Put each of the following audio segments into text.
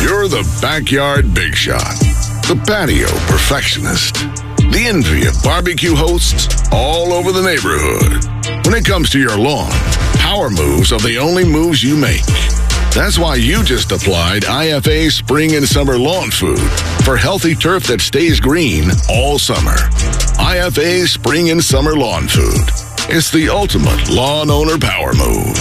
You're the backyard big shot, the patio perfectionist, the envy of barbecue hosts all over the neighborhood. When it comes to your lawn, power moves are the only moves you make. That's why you just applied IFA Spring and Summer Lawn Food for healthy turf that stays green all summer. IFA Spring and Summer Lawn Food. It's the ultimate lawn owner power move.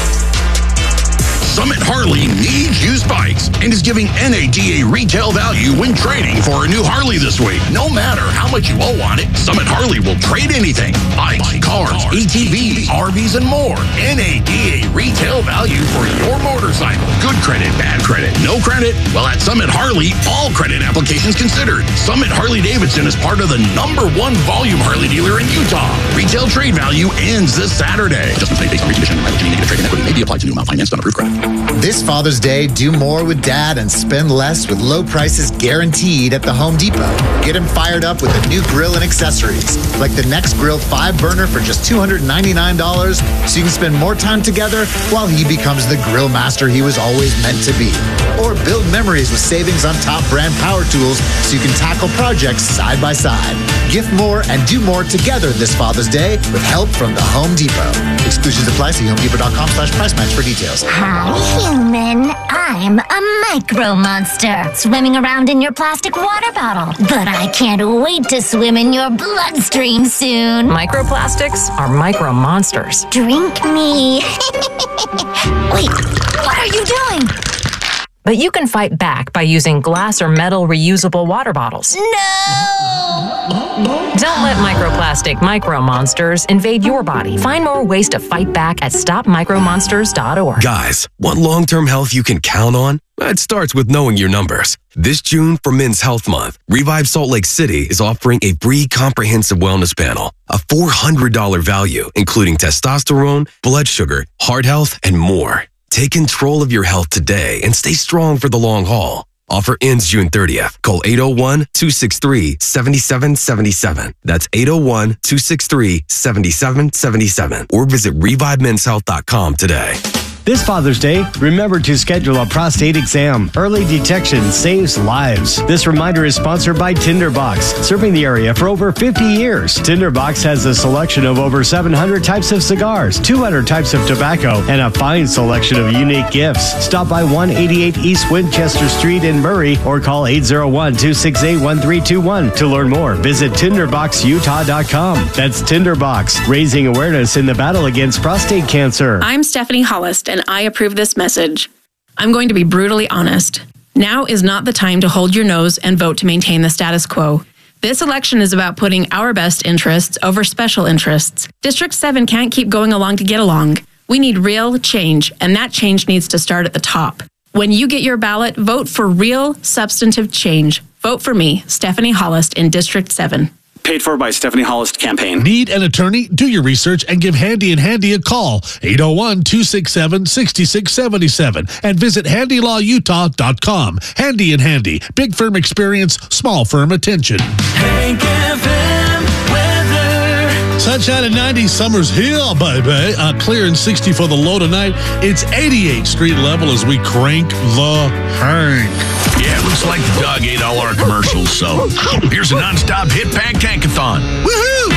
Summit Harley needs used bikes and is giving NADA retail value when trading for a new Harley this week. No matter how much you owe on it, Summit Harley will trade anything. Bikes, cars, ATVs, RVs, and more. NADA retail value for your motorcycle. Good credit, bad credit, no credit. Well, at Summit Harley, all credit applications considered. Summit Harley-Davidson is part of the #1 volume Harley dealer in Utah. Retail trade value ends this Saturday. Adjustments made based on recondition and mileage. Any negative trade equity may be applied to new amount financed on approved credit. This Father's Day, do more with Dad and spend less with low prices guaranteed at the Home Depot. Get him fired up with a new grill and accessories, like the Next Grill 5-burner for just $299, so you can spend more time together while he becomes the grill master he was always meant to be. Or build memories with savings on top brand power tools so you can tackle projects side by side. Gift more and do more together this Father's Day with help from the Home Depot. Exclusions apply. See HomeDepot.com/price match for details. Hi, human. I'm a micro monster swimming around in your plastic water bottle. But I can't wait to swim in your bloodstream soon. Microplastics are micro monsters. Drink me. Wait, what are you doing? But you can fight back by using glass or metal reusable water bottles. No! Don't let microplastic micro monsters invade your body. Find more ways to fight back at stopmicromonsters.org. Guys, want long-term health you can count on? It starts with knowing your numbers. This June for Men's Health Month, Revive Salt Lake City is offering a free comprehensive wellness panel, a $400 value, including testosterone, blood sugar, heart health, and more. Take control of your health today and stay strong for the long haul. Offer ends June 30th. Call 801-263-7777. That's 801-263-7777. Or visit ReviveMen'sHealth.com today. This Father's Day, remember to schedule a prostate exam. Early detection saves lives. This reminder is sponsored by Tinderbox, serving the area for over 50 years. Tinderbox has a selection of over 700 types of cigars, 200 types of tobacco, and a fine selection of unique gifts. Stop by 188 East Winchester Street in Murray or call 801-268-1321. To learn more, visit TinderboxUtah.com. That's Tinderbox, raising awareness in the battle against prostate cancer. I'm Stephanie Hollis, and I approve this message. I'm going to be brutally honest. Now is not the time to hold your nose and vote to maintain the status quo. This election is about putting our best interests over special interests. District 7 can't keep going along to get along. We need real change, and that change needs to start at the top. When you get your ballot, vote for real, substantive change. Vote for me, Stephanie Hollis, in District 7. Paid for by Stephanie Hollis Campaign. Need an attorney? Do your research and give Handy and Handy a call. 801-267-6677 and visit HandyLawUtah.com. Handy and Handy. Big firm experience, small firm attention. Hank FM weather. Sunshine at 90, summer's here, baby. Clear and 60 for the low tonight. It's 88 street level as we crank the Hank. Yeah, it looks like the dog ate all our commercials, so here's a non-stop hit pack tankathon. Woohoo!